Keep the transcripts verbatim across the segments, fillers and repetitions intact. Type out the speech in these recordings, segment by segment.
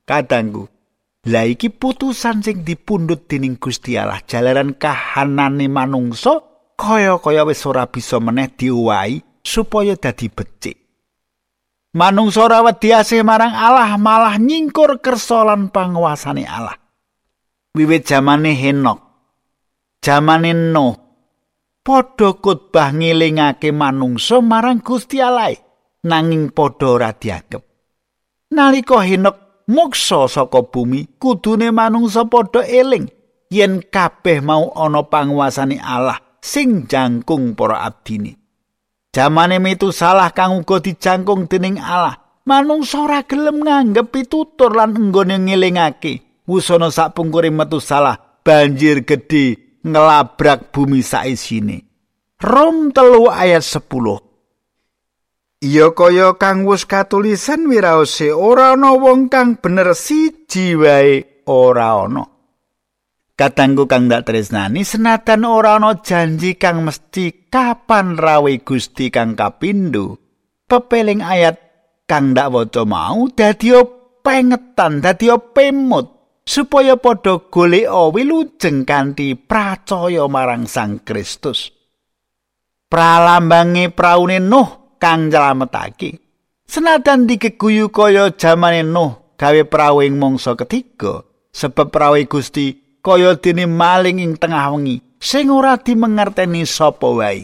Kadangku, lha iki putusan sing dipundhut dening Gusti Allah jalaran kahanane manungsa kaya-kaya wis ora bisa meneh diowahi supaya dadi becik. Manungsa ora wedi asih marang Allah, malah nyingkur kersa lan panguwasane Allah. Wiwit zamane Henok, zamane Nuh, padha khotbah ngelingake manungsa marang Gusti Allah, nanging padha ora dianggep. Nalika Henok muksa saka bumi, kudune manungsa padha eling yen kabeh mau ana panguwasane Allah sing jangkung para abdine. Jamane Metusalah kang uga dijangkung dening Allah, manungsa ora gelem nganggep pitutur lan enggone ngelingake. Wusana sapungkure Metusalah banjir gedhe ngelabrak bumi saisine. Rom telu ayat sepuluh. Ya kaya kang wis katulisan wiraose ora ana wong kang bener siji wae ora ana. Katanggu kang dak tresnani senajan ora ana janji kang mesti kapan rawe Gusti kang kapindho. Pepeling ayat kang dak waca mau dadi pengetan, dadi pemut supaya padha golek wilujeng kanthi pracaya marang Sang Kristus. Pralambange praune Nuh kang nyelametake. Senajan dikeguyu kaya jamane Nuh gawe prau ing mangsa ketiga, sebab prau Gusti kaya dene maling ing tengah wengi sing ora dimengerteni sapa wae.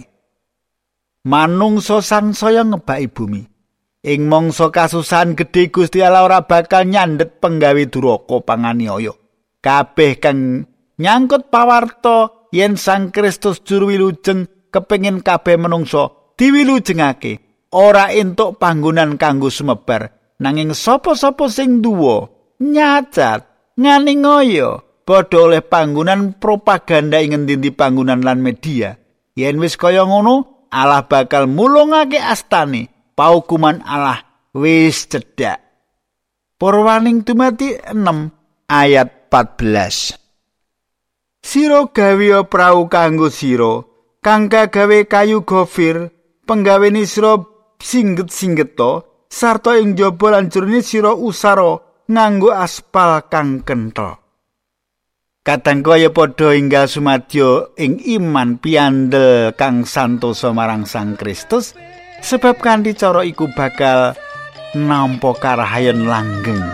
Manungsa sangsaya ngebaki bumi. Ing mangsa kasusahan gedhe Gusti Allah ora bakal nyandhet penggawe duraka panganiaya. Kabeh kang nyangkut pawarta yen Sang Kristus juru wilujeng kepengin kabeh manungsa diwilujengake ora entuk panggonan kanggo sumebar, nanging sapa-sapa sing duwa nyacat nganingaya padha oleh panggonan propaganda ing endi-endi panggonan lan media. Yen wis kaya ngono, Allah bakal mulungake astane. Paukuman Allah wis cedhak. Purwaning tumati enam ayat empat belas. Sira gawe prau kanggo sira kang gawe kayu gofir, penggawene sira singget-singgeta sarta ing jaba lan jerone sira usara nganggo aspal kang kenthel. Kadang kaya padha enggal sumadya ing iman piandel kang santosa marang Sang Kristus, sebab kanthi cara iku bakal nampa karahayan langgeng.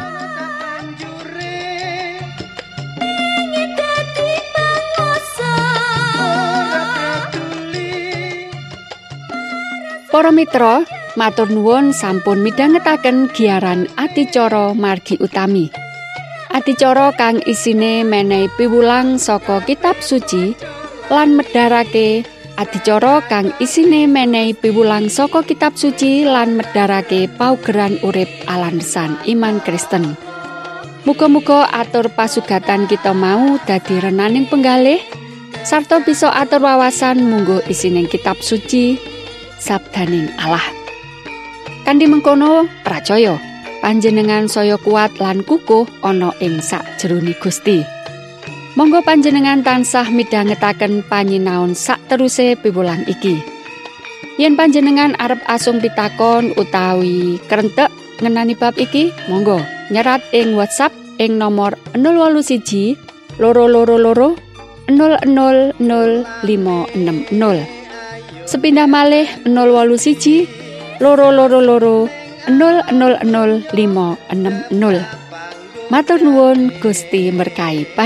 Para mitra, matur nuwun sampun midhangetaken giaran adicara margi utami. Adicara kang isine menehi piwulang saka kitab suci lan medharake adicara kang isine menehi piwulang saka kitab suci lan medharake paugeran urip alandesan iman Kristen. Muga-muga atur pasugatan kita mau dadi renaning penggalih sarta bisa atur wawasan munggo isining kitab suci sabdaning Allah. Kanthi mengkono pracaya panjenengan saya kuat lan kukuh ana ing sakjroning Gusti. Monggo panjenengan tansah midhangetaken panyinaon sakteruse piwulang iki. Yen panjenengan arep asung pitakon utawi krentek ngenani bab iki, monggo nyerat ing WhatsApp ing nomor nol wolu siji loro loro loro nol nol nol lima enam nol. Sepindah malih nol wolu siji loro loro loro nol nol nol lima enam nol. Matur nuwun Gusti berkahi.